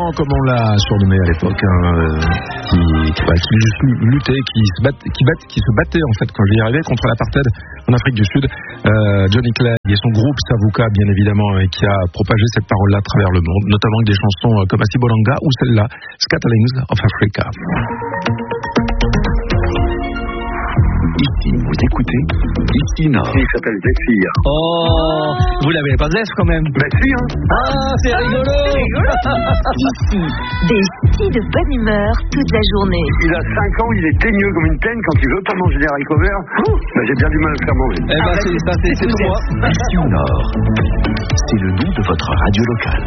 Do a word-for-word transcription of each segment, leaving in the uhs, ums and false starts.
Blanc, comme on l'a surnommé à l'époque, hein, euh, qui, bah, qui juste luttait, qui se, bat, qui, bat, qui se battait en fait quand j'y arrivais contre l'apartheid en Afrique du Sud. Euh, Johnny Clegg et son groupe Savuka, bien évidemment, et qui a propagé cette parole-là à travers le monde, notamment avec des chansons comme Asibolanga ou celle-là, Scatterlings of Africa. Ici, vous écoutez Ici Nord. Il s'appelle Zephyr. Oh, vous l'avez pas Zef quand même. Bah si, hein. Ah, c'est rigolo. C'est rigolo. Ici, des si de bonne humeur toute la journée. Il a cinq ans, il est teigneux comme une teigne. Quand il veut pas manger des haricots verts, bah, j'ai bien du mal à le faire manger. Eh ben, c'est, ça, c'est, c'est pour moi. Ici Nord. C'est le nom de votre radio locale.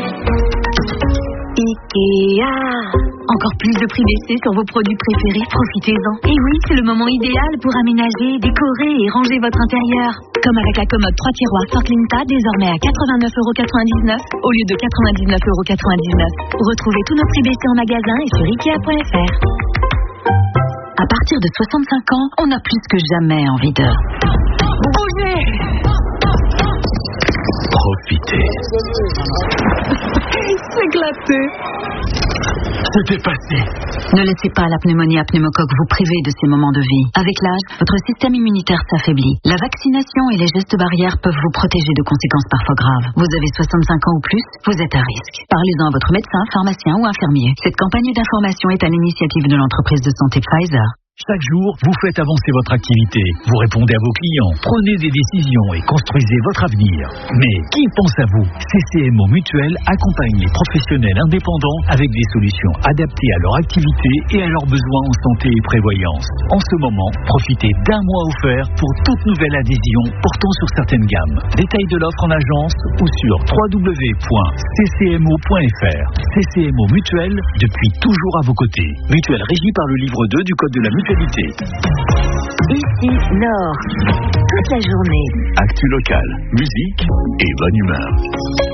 Ikea. Encore plus de prix baissés sur vos produits préférés, profitez-en. Et oui, c'est le moment idéal pour aménager, décorer et ranger votre intérieur. Comme avec la commode trois tiroirs Fortlinta, désormais à quatre-vingt-neuf euros quatre-vingt-dix-neuf au lieu de quatre-vingt-dix-neuf euros quatre-vingt-dix-neuf. Retrouvez tous nos prix baissés en magasin et sur Ikea point F R. À partir de soixante-cinq ans, on a plus que jamais envie de bouger. Profitez. S'éclater. C'était passé. Ne laissez pas la pneumonie à pneumocoque vous priver de ces moments de vie. Avec l'âge, votre système immunitaire s'affaiblit. La vaccination et les gestes barrières peuvent vous protéger de conséquences parfois graves. Vous avez soixante-cinq ans ou plus, vous êtes à risque. Parlez-en à votre médecin, pharmacien ou infirmier. Cette campagne d'information est à l'initiative de l'entreprise de santé Pfizer. Chaque jour, vous faites avancer votre activité, vous répondez à vos clients, prenez des décisions et construisez votre avenir. Mais qui pense à vous? C C M O Mutuelle accompagne les professionnels indépendants avec des solutions adaptées à leur activité et à leurs besoins en santé et prévoyance. En ce moment, profitez d'un mois offert pour toute nouvelle adhésion portant sur certaines gammes. Détails de l'offre en agence ou sur w w w point c c m o point f r. C C M O Mutuelle, depuis toujours à vos côtés. Mutuelle régie par le livre deux du Code de la mutualité. Ici Nord, toute la journée. Actu local, musique et bonne humeur.